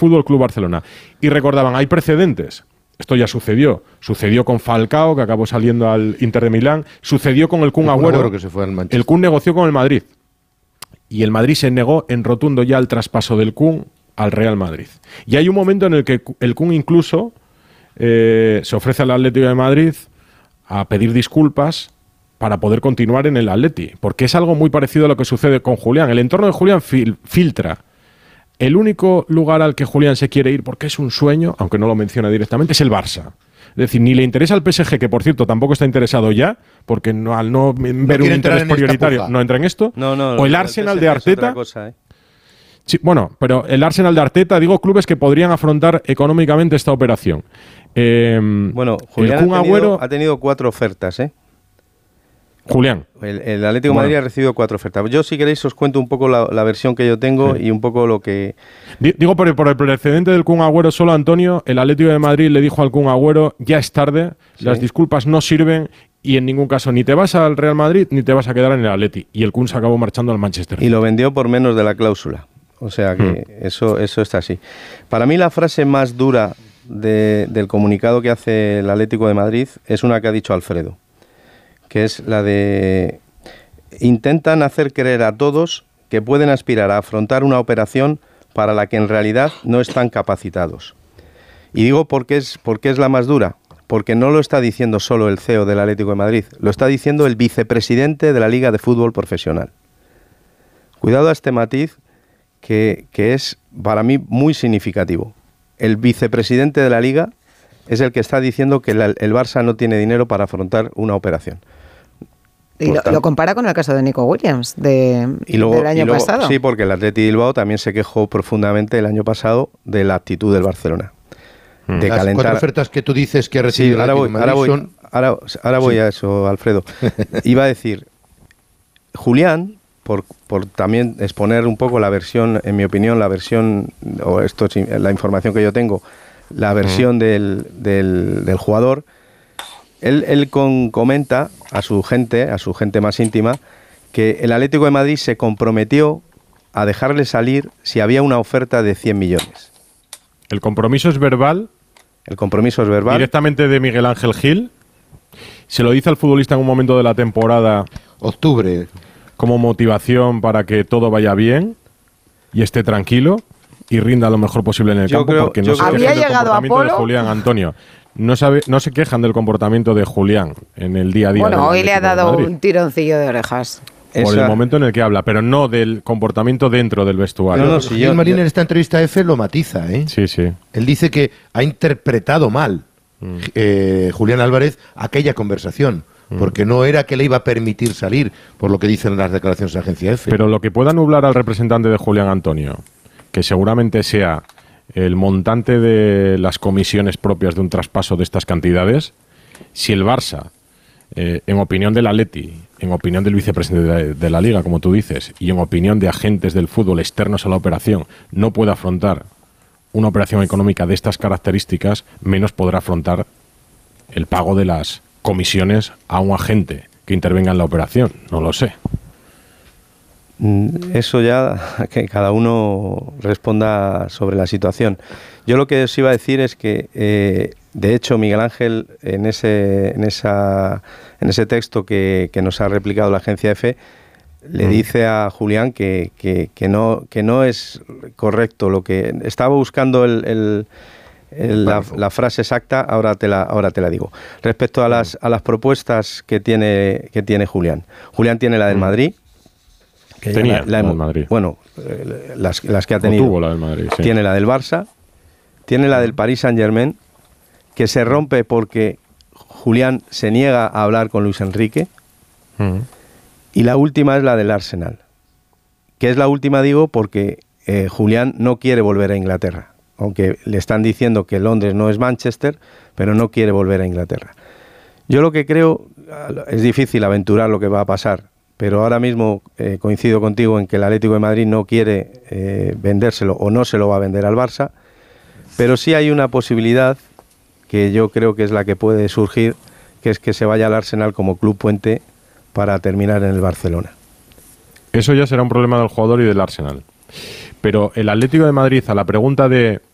Fútbol Club Barcelona. Y recordaban, hay precedentes. Esto ya sucedió. Sucedió con Falcao, que acabó saliendo al Inter de Milán. Sucedió con el Kun Agüero, que se fue al Manchester. El Kun negoció con el Madrid. Y el Madrid se negó en rotundo ya al traspaso del Kun al Real Madrid. Y hay un momento en el que el Kun incluso se ofrece al Atlético de Madrid a pedir disculpas para poder continuar en el Atleti. Porque es algo muy parecido a lo que sucede con Julián. El entorno de Julián filtra. El único lugar al que Julián se quiere ir, porque es un sueño, aunque no lo menciona directamente, es el Barça. Es decir, ni le interesa al PSG, que por cierto tampoco está interesado ya, porque al no ver un interés prioritario no entra en esto. O el Arsenal de Arteta. Sí, bueno, pero el Arsenal de Arteta, digo, clubes que podrían afrontar económicamente esta operación. Bueno, Julián ha tenido 4 ofertas, ¿eh? Julián. El Atlético de Madrid ha recibido 4 ofertas. Yo, si queréis, os cuento un poco la versión que yo tengo y un poco lo que... Digo, por el precedente del Kun Agüero, solo Antonio, el Atlético de Madrid le dijo al Kun Agüero, ya es tarde, las disculpas no sirven y en ningún caso ni te vas al Real Madrid ni te vas a quedar en el Atleti. Y el Kun se acabó marchando al Manchester. Y lo vendió por menos de la cláusula. O sea que eso está así. Para mí la frase más dura del comunicado que hace el Atlético de Madrid es una que ha dicho Alfredo, que es la de: intentan hacer creer a todos que pueden aspirar a afrontar una operación para la que en realidad no están capacitados. Y digo porque es la más dura, porque no lo está diciendo solo el CEO del Atlético de Madrid, lo está diciendo el vicepresidente de la Liga de Fútbol Profesional. Cuidado a este matiz que es para mí muy significativo. El vicepresidente de la Liga es el que está diciendo que el Barça no tiene dinero para afrontar una operación. Y lo compara con el caso de Nico Williams del año pasado. Sí, porque el Athletic Bilbao también se quejó profundamente el año pasado de la actitud del Barcelona. De las calentar. 4 ofertas que tú dices que recibe ahora voy a eso, Alfredo. Iba a decir, Julián, por también exponer un poco la versión, en mi opinión, la información que yo tengo, la versión del jugador, él comenta a su gente más íntima, que el Atlético de Madrid se comprometió a dejarle salir si había una oferta de 100 millones. ¿El compromiso es verbal? El compromiso es verbal. Directamente de Miguel Ángel Gil. Se lo dice al futbolista en un momento de la temporada. Octubre. Como motivación para que todo vaya bien y esté tranquilo y rinda lo mejor posible en el campo, porque no se quejan del comportamiento de Julián, Antonio. No se quejan del comportamiento de Julián en el día a día. Bueno, hoy le ha dado un tironcillo de orejas. Por el momento en el que habla, pero no del comportamiento dentro del vestuario. Gil Marín en esta entrevista a EFE lo matiza, ¿eh? Sí, sí. Él dice que ha interpretado mal Julián Álvarez aquella conversación, porque no era que le iba a permitir salir, por lo que dicen las declaraciones de la agencia EFE. Pero lo que pueda nublar al representante de Julián, Antonio, que seguramente sea el montante de las comisiones propias de un traspaso de estas cantidades, si el Barça, en opinión del Atleti, en opinión del vicepresidente de la Liga, como tú dices, y en opinión de agentes del fútbol externos a la operación, no puede afrontar una operación económica de estas características, menos podrá afrontar el pago de las comisiones a un agente que intervenga en la operación. No lo sé. Eso ya, que cada uno responda sobre la situación. Yo lo que os iba a decir es que, de hecho, Miguel Ángel, en ese texto que nos ha replicado la agencia EFE, le dice a Julián que no es correcto lo que... Estaba buscando la frase exacta, ahora te la digo. Respecto a las propuestas que tiene Julián. Julián tiene la del Madrid. Tenía la del Madrid. Bueno, las que ha tenido. Tuvo la del Madrid, sí. Tiene la del Barça, tiene la del Paris Saint-Germain, que se rompe porque Julián se niega a hablar con Luis Enrique. Y la última es la del Arsenal. Que es la última, digo, porque Julián no quiere volver a Inglaterra. Aunque le están diciendo que Londres no es Manchester, pero no quiere volver a Inglaterra. Yo lo que creo, es difícil aventurar lo que va a pasar, pero ahora mismo coincido contigo en que el Atlético de Madrid no quiere vendérselo o no se lo va a vender al Barça, pero sí hay una posibilidad que yo creo que es la que puede surgir, que es que se vaya al Arsenal como club puente para terminar en el Barcelona. Eso ya será un problema del jugador y del Arsenal. Pero el Atlético de Madrid, a la pregunta de